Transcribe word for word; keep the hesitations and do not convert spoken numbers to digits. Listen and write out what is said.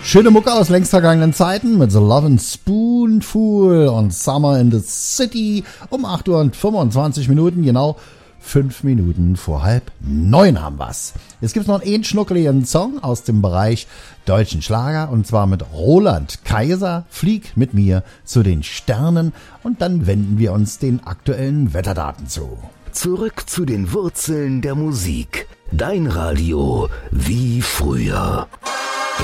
Schöne Mucke aus längst vergangenen Zeiten mit The Lovin' Spoonful und Summer in the City um acht Uhr und fünfundzwanzig Minuten, genau fünf Minuten vor halb neun haben wir's. Jetzt gibt's noch einen schnuckeligen Song aus dem Bereich deutschen Schlager und zwar mit Roland Kaiser, Flieg mit mir zu den Sternen, und dann wenden wir uns den aktuellen Wetterdaten zu. Zurück zu den Wurzeln der Musik. Dein Radio wie früher.